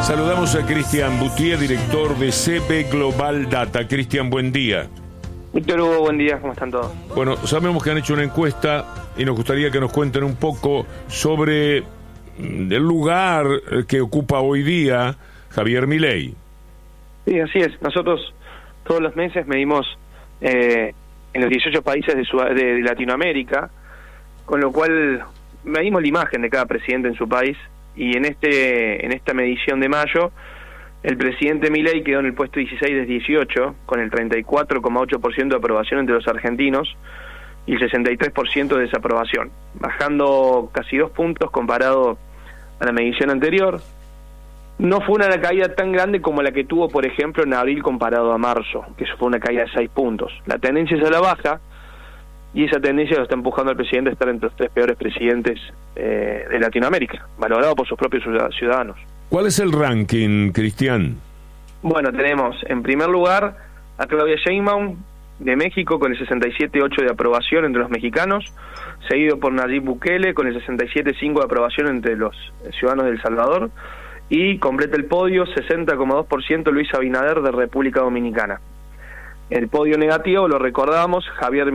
Saludamos a Cristian Boutier, director de CB Global Data. Cristian, buen día. Víctor Hugo, buen día, ¿cómo están todos? Bueno, sabemos que han hecho una encuesta y nos gustaría que nos cuenten un poco sobre el lugar que ocupa hoy día Javier Milei. Sí, así es. Nosotros todos los meses medimos en los 18 países de Latinoamérica, con lo cual medimos la imagen de cada presidente en su país, y en esta medición de mayo el presidente Milei quedó en el puesto 16 de 18, con el 34,8% de aprobación entre los argentinos y el 63% de desaprobación, bajando casi 2 puntos comparado a la medición anterior. No fue una caída tan grande como la que tuvo, por ejemplo, en abril comparado a marzo, que eso fue una caída de 6 puntos. La tendencia es a la baja, y esa tendencia lo está empujando al presidente a estar entre los 3 peores presidentes de Latinoamérica, valorado por sus propios ciudadanos. ¿Cuál es el ranking, Cristian? Bueno, tenemos en primer lugar a Claudia Sheinbaum de México con el 67,8 de aprobación entre los mexicanos, seguido por Nayib Bukele con el 67,5 de aprobación entre los ciudadanos de El Salvador, y completa el podio 60,2% Luis Abinader de República Dominicana. El podio negativo, lo recordamos,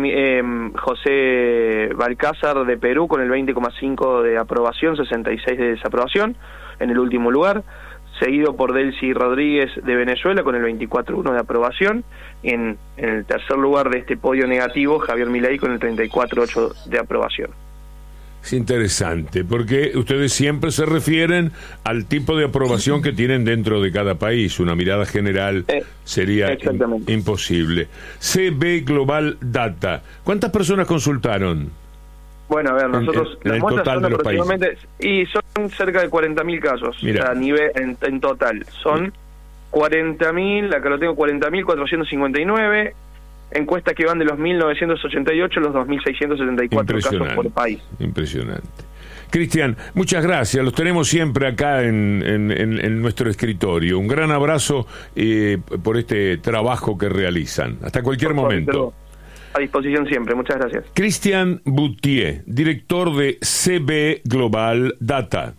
José Balcázar de Perú con el 20,5 de aprobación, 66 de desaprobación, en el último lugar, seguido por Delcy Rodríguez de Venezuela con el 24,1 de aprobación. En el tercer lugar de este podio negativo, Javier Milei con el 34,8 de aprobación. Es interesante, porque ustedes siempre se refieren al tipo de aprobación que tienen dentro de cada país. Una mirada general sería imposible. CB Global Data, ¿cuántas personas consultaron? Bueno, a ver, nosotros las muestras son aproximadamente, y son cerca de 40.000 casos. Mira. A nivel en total. Son 40.000, acá lo tengo, 40.459 encuestas que van de los 1.988 a los 2.674 casos por país. Impresionante. Cristian, muchas gracias. Los tenemos siempre acá en nuestro escritorio. Un gran abrazo por este trabajo que realizan. Hasta cualquier momento. A disposición siempre. Muchas gracias. Cristian Boutier, director de CB Global Data.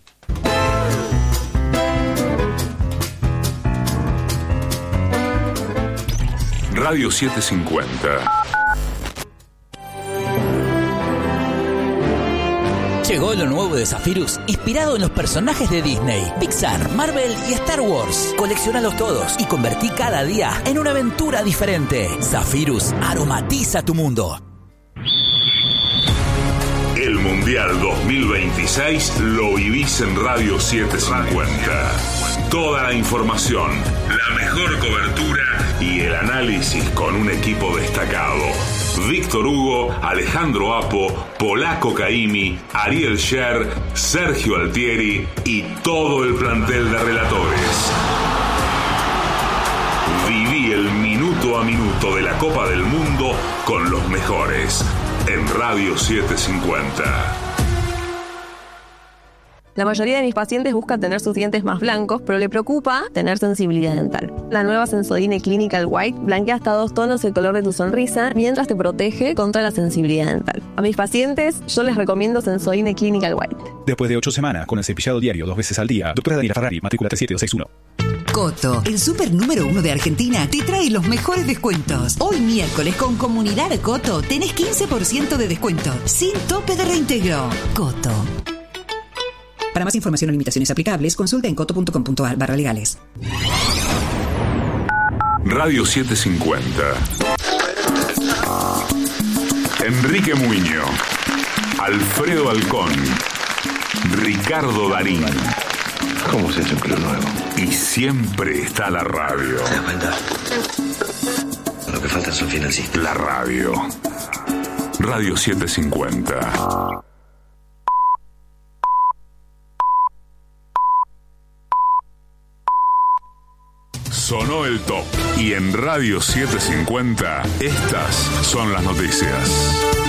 Radio 750. Llegó lo nuevo de Zephyrus, inspirado en los personajes de Disney, Pixar, Marvel y Star Wars. Colecciónalos todos y convertí cada día en una aventura diferente. Zephyrus aromatiza tu mundo. El Mundial 2026 lo vivís en Radio 750. Toda la información, la mejor cobertura y el análisis con un equipo destacado. Víctor Hugo, Alejandro Apo, Polaco Caimi, Ariel Sher, Sergio Altieri y todo el plantel de relatores. Viví el minuto a minuto de la Copa del Mundo con los mejores en Radio 750. La mayoría de mis pacientes busca tener sus dientes más blancos, pero le preocupa tener sensibilidad dental. La nueva Sensodyne Clinical White blanquea hasta 2 tonos el color de tu sonrisa mientras te protege contra la sensibilidad dental. A mis pacientes yo les recomiendo Sensodyne Clinical White. Después de 8 semanas con el cepillado diario 2 veces al día, doctora Daniela Ferrari, matrícula 37261. Coto, el super número 1 de Argentina, te trae los mejores descuentos. Hoy miércoles con Comunidad Coto tenés 15% de descuento, sin tope de reintegro. Coto. Para más información o limitaciones aplicables, consulta en coto.com.ar/legales. Radio 750. Enrique Muñoz, Alfredo Alcón, Ricardo Darín. ¿Cómo se hace un club nuevo? Y siempre está la radio. ¿Te das cuenta? Lo que falta son financistas. La radio. Radio 750. Sonó el top. Y en Radio 750, estas son las noticias.